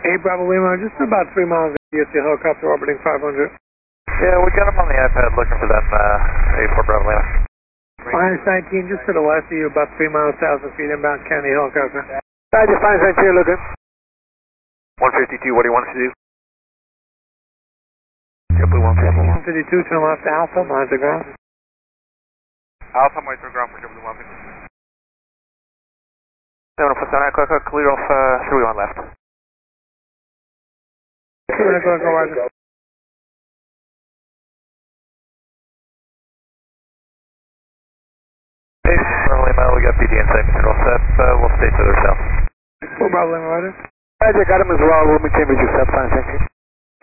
Hey, Bravo Lima, just about 3 miles you see a helicopter orbiting 500. Yeah, we got him on the iPad looking for them, 84 Bravo Lima. Minus 19, just to the west of you, about 3 miles south of feet, inbound County helicopter. Roger, fine, thank you, looking. 152, what do you want us to do? JetBlue 152. 152, turn left to Alpha, monitor ground. Alpha, monitor ground for JetBlue 152. 747, clear off, should we on left? 2 roger. Hey, Bravo Lima, we got PD inside control set, we'll stay to the south. 4 Bravo Lima, roger. Roger, got him as well, we'll maintain visual set, fine, thank you.